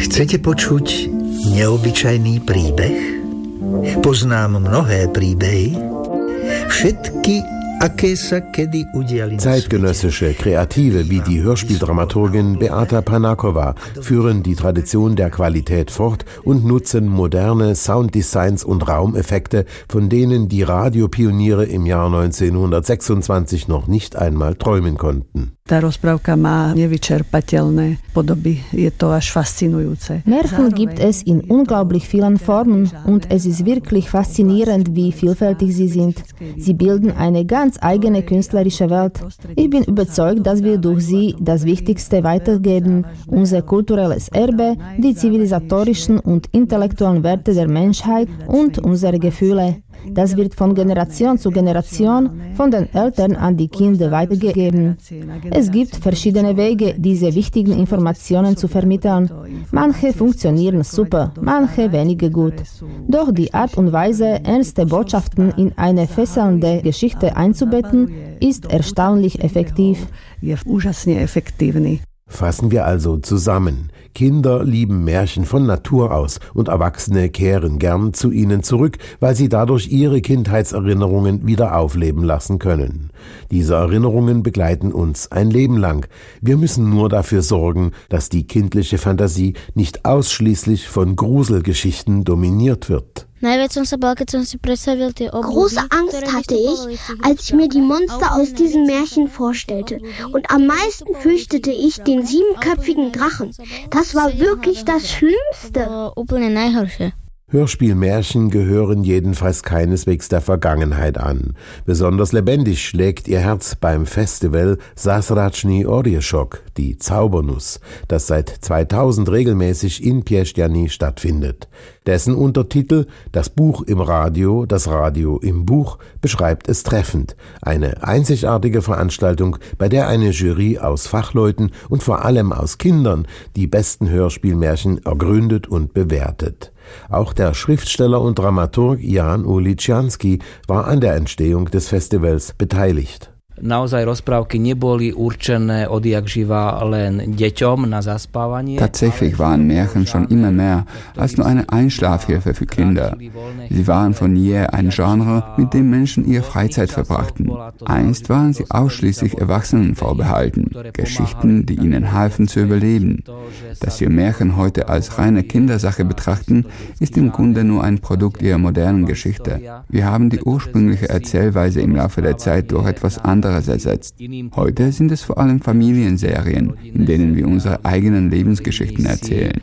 Chcete počuť neobyčajný príbeh? Poznám mnohé príbehy, všetky aké sa kedy udiali. Zeitgenössische Kreative wie die Hörspieldramaturgin Beata Panakova führen die Tradition der Qualität fort und nutzen moderne Sounddesigns und Raumeffekte, von denen die Radiopioniere im Jahr 1926 noch nicht einmal träumen konnten. Tá rozprávka má nevyčerpateľné podoby. Je to až faszinujúce. Märchen gibt es in unglaublich vielen Formen und es ist wirklich faszinierend, wie vielfältig sie sind. Sie bilden eine ganz eigene künstlerische Welt. Ich bin überzeugt, dass wir durch sie das Wichtigste weitergeben, unser kulturelles Erbe, die zivilisatorischen und intellektuellen Werte der Menschheit und unsere Gefühle. Das wird von Generation zu Generation von den Eltern an die Kinder weitergegeben. Es gibt verschiedene Wege, diese wichtigen Informationen zu vermitteln. Manche funktionieren super, manche weniger gut. Doch die Art und Weise, ernste Botschaften in eine fesselnde Geschichte einzubetten, ist erstaunlich effektiv. Fassen wir also zusammen. Kinder lieben Märchen von Natur aus und Erwachsene kehren gern zu ihnen zurück, weil sie dadurch ihre Kindheitserinnerungen wieder aufleben lassen können. Diese Erinnerungen begleiten uns ein Leben lang. Wir müssen nur dafür sorgen, dass die kindliche Fantasie nicht ausschließlich von Gruselgeschichten dominiert wird. Große Angst hatte ich, als ich mir die Monster aus diesen Märchen vorstellte. Und am meisten fürchtete ich den 7köpfigen Drachen. Das war wirklich das Schlimmste. Hörspielmärchen gehören jedenfalls keineswegs der Vergangenheit an. Besonders lebendig schlägt ihr Herz beim Festival Zázračný oříšek, die Zaubernuss, das seit 2000 regelmäßig in Piešťany stattfindet. Dessen Untertitel, das Buch im Radio, das Radio im Buch, beschreibt es treffend. Eine einzigartige Veranstaltung, bei der eine Jury aus Fachleuten und vor allem aus Kindern die besten Hörspielmärchen ergründet und bewertet. Auch der Schriftsteller und Dramaturg Jan Uličiansky war an der Entstehung des Festivals beteiligt. Naozaj rozprávky neboli určené odjak živa len deťom na zaspávanie. Tatsächlich waren Märchen schon immer mehr als nur eine Einschlafhilfe für Kinder. Sie waren von jeher ein Genre, mit dem Menschen ihre Freizeit verbrachten. Einst waren sie ausschließlich Erwachsenen vorbehalten, Geschichten, die ihnen halfen zu überleben. Dass wir Märchen heute als reine Kindersache betrachten, ist im Grunde nur ein Produkt ihrer modernen Geschichte. Wir haben die ursprüngliche Erzählweise im Laufe der Zeit durch etwas anderes ersetzt. Heute sind es vor allem Familienserien, in denen wir unsere eigenen Lebensgeschichten erzählen.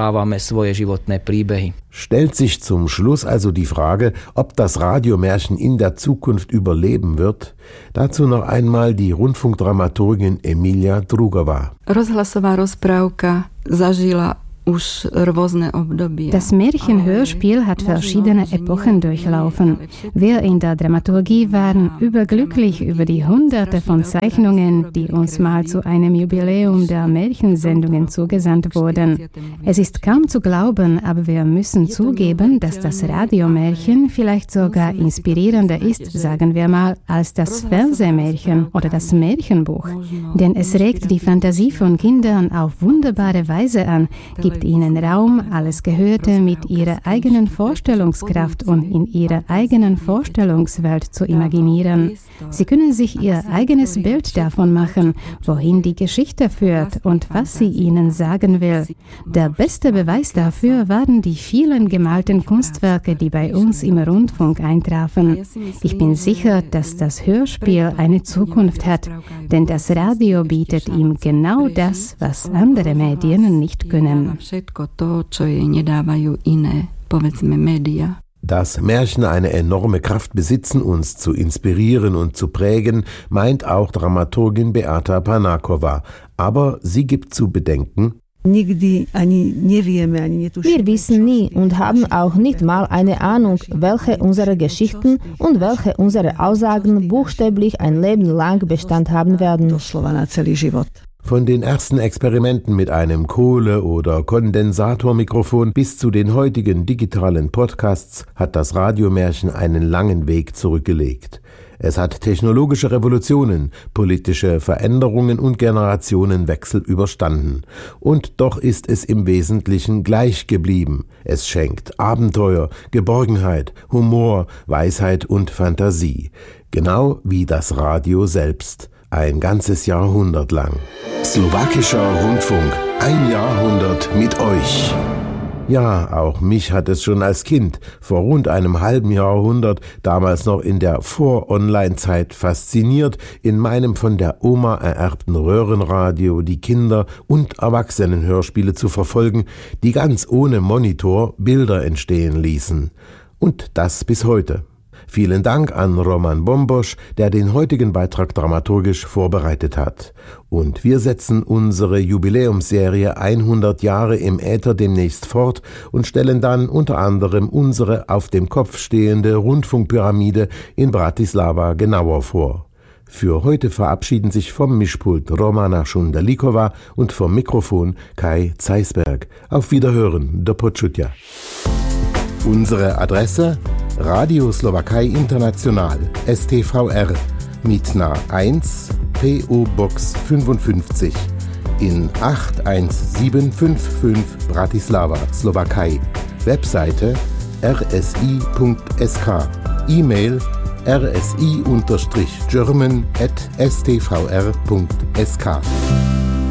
Stellt sich zum Schluss also die Frage, ob das Radiomärchen in der Zukunft überleben wird? Dazu noch einmal die Rundfunkdramaturgin Emilia Drugová. Rozhlasová rozprávka zažila Das Märchenhörspiel hat verschiedene Epochen durchlaufen. Wir in der Dramaturgie waren überglücklich über die Hunderte von Zeichnungen, die uns mal zu einem Jubiläum der Märchensendungen zugesandt wurden. Es ist kaum zu glauben, aber wir müssen zugeben, dass das Radiomärchen vielleicht sogar inspirierender ist, sagen wir mal, als das Fernsehmärchen oder das Märchenbuch. Denn es regt die Fantasie von Kindern auf wunderbare Weise an, gibt ihnen Raum, alles Gehörte mit ihrer eigenen Vorstellungskraft und in ihrer eigenen Vorstellungswelt zu imaginieren. Sie können sich ihr eigenes Bild davon machen, wohin die Geschichte führt und was sie ihnen sagen will. Der beste Beweis dafür waren die vielen gemalten Kunstwerke, die bei uns im Rundfunk eintrafen. Ich bin sicher, dass das Hörspiel eine Zukunft hat, denn das Radio bietet ihm genau das, was andere Medien nicht können. Dass Märchen eine enorme Kraft besitzen, uns zu inspirieren und zu prägen, meint auch Dramaturgin Beata Panakova. Aber sie gibt zu bedenken: Wir wissen nie und haben auch nicht mal eine Ahnung, welche unserer Geschichten und welche unserer Aussagen buchstäblich ein Leben lang Bestand haben werden. Von den ersten Experimenten mit einem Kohle- oder Kondensatormikrofon bis zu den heutigen digitalen Podcasts hat das Radiomärchen einen langen Weg zurückgelegt. Es hat technologische Revolutionen, politische Veränderungen und Generationenwechsel überstanden. Und doch ist es im Wesentlichen gleich geblieben. Es schenkt Abenteuer, Geborgenheit, Humor, Weisheit und Fantasie. Genau wie das Radio selbst. Ein ganzes Jahrhundert lang. Slowakischer Rundfunk. Ein Jahrhundert mit euch. Ja, auch mich hat es schon als Kind vor rund einem halben Jahrhundert, damals noch in der Vor-Online-Zeit, fasziniert, in meinem von der Oma ererbten Röhrenradio die Kinder- und Erwachsenenhörspiele zu verfolgen, die ganz ohne Monitor Bilder entstehen ließen. Und das bis heute. Vielen Dank an Roman Bombosch, der den heutigen Beitrag dramaturgisch vorbereitet hat. Und wir setzen unsere Jubiläumsserie 100 Jahre im Äther demnächst fort und stellen dann unter anderem unsere auf dem Kopf stehende Rundfunkpyramide in Bratislava genauer vor. Für heute verabschieden sich vom Mischpult Romana Šundalikova und vom Mikrofon Kai Zeisberg. Auf Wiederhören, do počutia. Unsere Adresse: Radio Slowakei International, STVR, Mitna 1, PO Box 55 in 81755 Bratislava, Slowakei. Webseite rsi.sk, E-Mail rsi-german@stvr.sk.